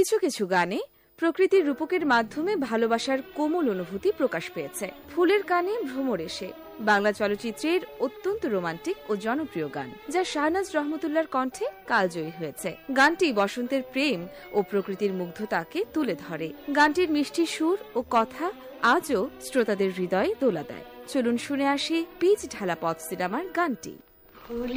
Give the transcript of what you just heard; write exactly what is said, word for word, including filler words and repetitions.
কিছু কিছু গানে প্রকৃতির রূপকের মাধ্যমে ভালোবাসার কোমল অনুভূতি প্রকাশ পেয়েছে। ফুলের কানে ভ্রমর এসে বাংলা চলচ্চিত্রের অত্যন্ত রোমান্টিক ও জনপ্রিয় গান, যা শাহনাজ রহমতুল্লাহর কণ্ঠে কালজয়ী হয়েছে। গানটি বসন্তের প্রেম ও প্রকৃতির মুগ্ধতাকে তুলে ধরে। গানটির মিষ্টি সুর ও কথা আজও শ্রোতাদের হৃদয়ে দোলা দেয়। চলুন শুনে আসি পিচ ঢালা পথ সিনেমার গানটি।